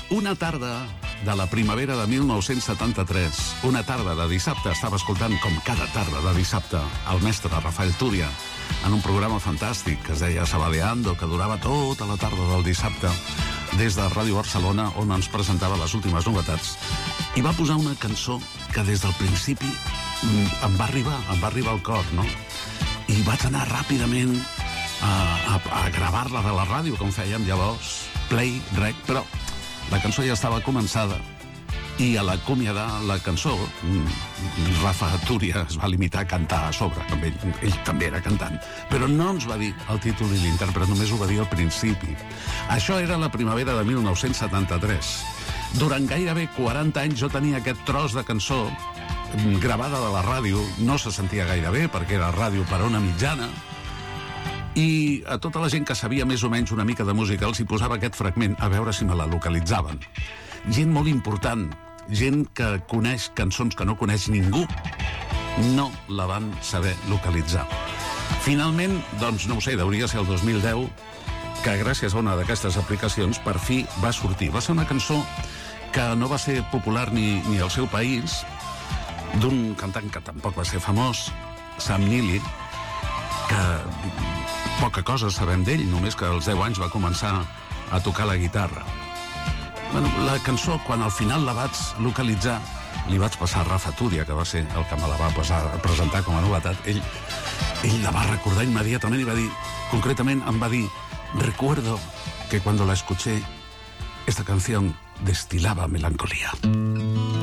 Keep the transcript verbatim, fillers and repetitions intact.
Una tarda de la primavera de mil nou-cents setanta-tres, una tarda de dissabte, estava escoltant, com cada tarda de dissabte, el mestre Rafael Túria, en un programa fantàstic que es deia Sabadeando, que durava tota la tarda del dissabte, des de Ràdio Barcelona, on ens presentava les últimes novetats, i va posar una cançó que des del principi em va arribar, em va arribar al cor, no? I vaig anar ràpidament a, a, a gravar-la de la ràdio, com fèiem llavors, play, rec, però la cançó ja estava començada i a l'acomiadar la cançó Rafa Túria es va limitar a cantar a sobre, amb ell, ell també era cantant, però no ens va dir el títol i l'intèrpret, només ho va dir al principi. Això era la primavera de mil nou-cents setanta-tres. Durant gairebé quaranta anys jo tenia aquest tros de cançó gravada de la ràdio, no se sentia gaire bé perquè era ràdio per ona mitjana, i a tota la gent que sabia més o menys una mica de música els hi posava aquest fragment a veure si me la localitzaven. Gent molt important, gent que coneix cançons que no coneix ningú, no la van saber localitzar. Finalment, doncs no ho sé, hauria ser el dos mil deu, que gràcies a una d'aquestes aplicacions per fi va sortir. Va ser una cançó que no va ser popular ni, ni al seu país, d'un cantant que tampoc va ser famós, Sam Neely, que poca cosa sabem d'ell, només que als deu anys va començar a tocar la guitarra. Bueno, la cançó, quan al final la vaig localitzar, li vaig passar a Rafa Túria, que va ser el que me la va passar, presentar com a novetat. Ell, ell la va recordar immediatament i va dir, concretament em va dir, recuerdo que cuando la escuché, esta canción destilaba melancolía.